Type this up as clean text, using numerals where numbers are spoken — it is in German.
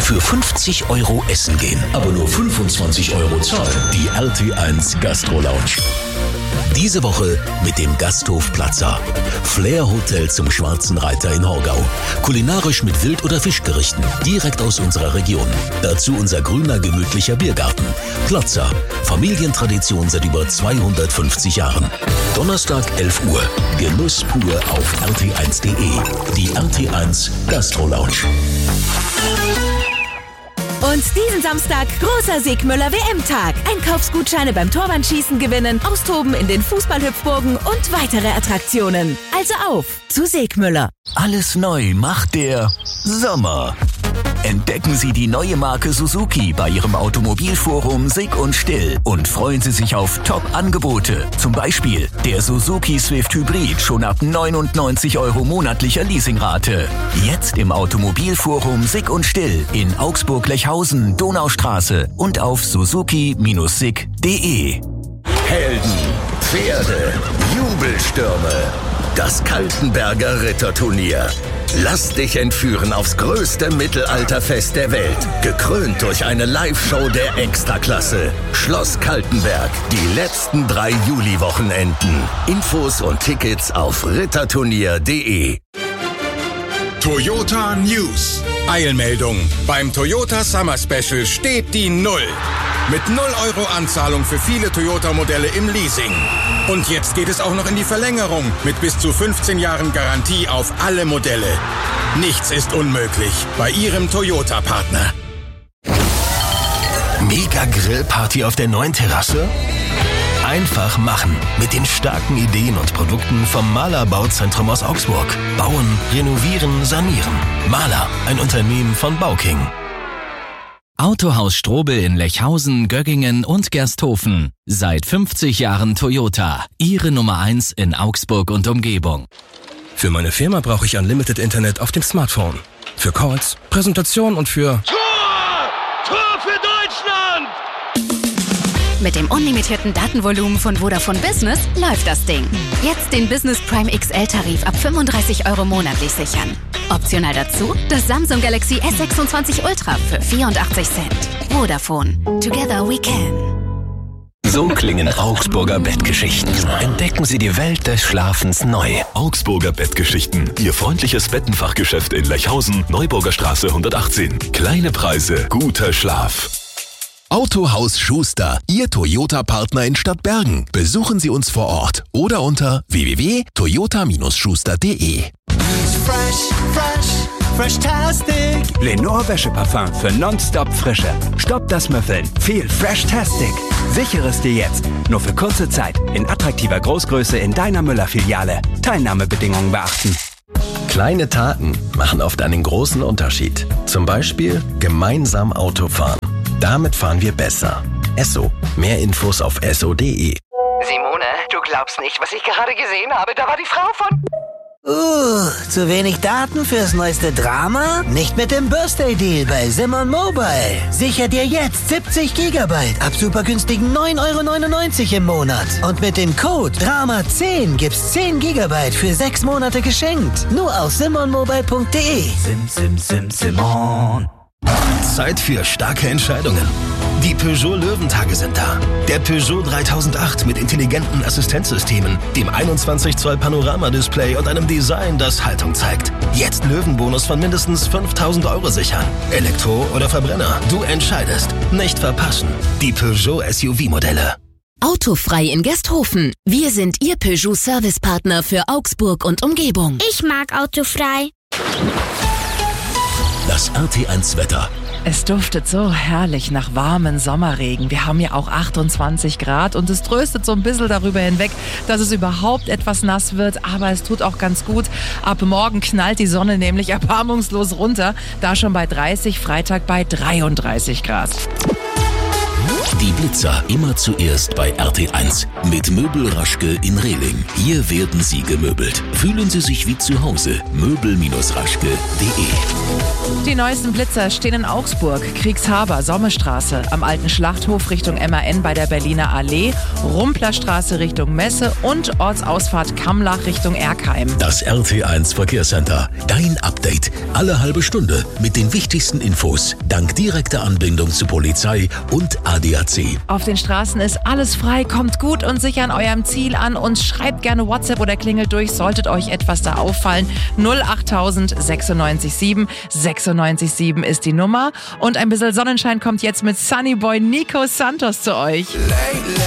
Für 50 € essen gehen, aber nur 25 € zahlen. Die RT1 Gastro Lounge. Diese Woche mit dem Gasthof Plaza. Flair Hotel zum Schwarzen Reiter in Horgau. Kulinarisch mit Wild- oder Fischgerichten, direkt aus unserer Region. Dazu unser grüner, gemütlicher Biergarten. Plaza. Familientradition seit über 250 Jahren. Donnerstag 11 Uhr. Genuss pur auf rt1.de. Die RT1 Gastro Lounge. Und diesen Samstag großer Segmüller WM-Tag. Einkaufsgutscheine beim Torwandschießen gewinnen, austoben in den Fußballhüpfburgen und weitere Attraktionen. Also auf zu Segmüller. Alles neu macht der Sommer. Entdecken Sie die neue Marke Suzuki bei Ihrem Automobilforum Sick und Still und freuen Sie sich auf Top-Angebote. Zum Beispiel der Suzuki Swift Hybrid schon ab 99 € monatlicher Leasingrate. Jetzt im Automobilforum Sick und Still in Augsburg-Lechhausen, Donaustraße und auf suzuki-sick.de. Helden, Pferde, Jubelstürme. Das Kaltenberger Ritterturnier. Lass dich entführen aufs größte Mittelalterfest der Welt. Gekrönt durch eine Live-Show der Extraklasse. Schloss Kaltenberg. Die letzten 3 Juli-Wochenenden. Infos und Tickets auf ritterturnier.de. Toyota News. Eilmeldung. Beim Toyota Summer Special steht die 0. Mit 0 € Anzahlung für viele Toyota-Modelle im Leasing. Und jetzt geht es auch noch in die Verlängerung mit bis zu 15 Jahren Garantie auf alle Modelle. Nichts ist unmöglich bei Ihrem Toyota-Partner. Mega Grillparty auf der neuen Terrasse? Einfach machen. Mit den starken Ideen und Produkten vom Mahler Bauzentrum aus Augsburg. Bauen, renovieren, sanieren. Mahler, ein Unternehmen von Bauking. Autohaus Strobel in Lechhausen, Göggingen und Gersthofen. Seit 50 Jahren Toyota. Ihre Nummer 1 in Augsburg und Umgebung. Für meine Firma brauche ich Unlimited Internet auf dem Smartphone. Für Calls, Präsentation und für... Tor für Deutschland! Mit dem unlimitierten Datenvolumen von Vodafone Business läuft das Ding. Jetzt den Business Prime XL-Tarif ab 35 € monatlich sichern. Optional dazu das Samsung Galaxy S26 Ultra für 84 Cent. Vodafone. Together we can. So klingen Augsburger Bettgeschichten. Entdecken Sie die Welt des Schlafens neu. Augsburger Bettgeschichten. Ihr freundliches Bettenfachgeschäft in Lechhausen, Neuburger Straße 118. Kleine Preise, guter Schlaf. Autohaus Schuster, Ihr Toyota-Partner in Stadtbergen. Besuchen Sie uns vor Ort oder unter www.toyota-schuster.de. Fresh-tastic. Lenore Wäscheparfum für nonstop Frische. Stoppt das Müffeln. Viel Fresh-tastic. Sichere es dir jetzt. Nur für kurze Zeit. In attraktiver Großgröße in deiner Müller-Filiale. Teilnahmebedingungen beachten. Kleine Taten machen oft einen großen Unterschied. Zum Beispiel gemeinsam Auto fahren. Damit fahren wir besser. Esso. Mehr Infos auf esso.de. Simone, du glaubst nicht, was ich gerade gesehen habe. Da war die Frau von... Zu wenig Daten fürs neueste Drama? Nicht mit dem Birthday-Deal bei Simon Mobile. Sicher dir jetzt 70 GB ab super günstigen 9,99 € im Monat. Und mit dem Code DRAMA10 gibt's 10 GB für 6 Monate geschenkt. Nur auf simonmobile.de. Simon. Zeit für starke Entscheidungen. Die Peugeot Löwentage sind da. Der Peugeot 3008 mit intelligenten Assistenzsystemen, dem 21 Zoll Panoramadisplay und einem Design, das Haltung zeigt. Jetzt Löwenbonus von mindestens 5.000 € sichern. Elektro oder Verbrenner, du entscheidest. Nicht verpassen. Die Peugeot SUV-Modelle. Autofrei in Gersthofen. Wir sind Ihr Peugeot-Servicepartner für Augsburg und Umgebung. Ich mag Autofrei. Das RT1-Wetter. Es duftet so herrlich nach warmen Sommerregen. Wir haben ja auch 28 Grad und es tröstet so ein bisschen darüber hinweg, dass es überhaupt etwas nass wird. Aber es tut auch ganz gut. Ab morgen knallt die Sonne nämlich erbarmungslos runter. Da schon bei 30, Freitag bei 33 Grad. Die Blitzer immer zuerst bei RT1 mit Möbel Raschke in Rehling. Hier werden Sie gemöbelt. Fühlen Sie sich wie zu Hause. Möbel-raschke.de. Die neuesten Blitzer stehen in Augsburg, Kriegshaber, Sommestraße, am Alten Schlachthof Richtung MAN bei der Berliner Allee, Rumplerstraße Richtung Messe und Ortsausfahrt Kammlach Richtung Erkheim. Das RT1 Verkehrscenter. Dein Update. Alle halbe Stunde mit den wichtigsten Infos. Dank direkter Anbindung zu Polizei und ADAC. Auf den Straßen ist alles frei, kommt gut und sicher an eurem Ziel an und schreibt gerne WhatsApp oder klingelt durch, solltet euch etwas da auffallen. 08000 967 967 ist die Nummer. Und ein bisschen Sonnenschein kommt jetzt mit Sunnyboy Nico Santos zu euch.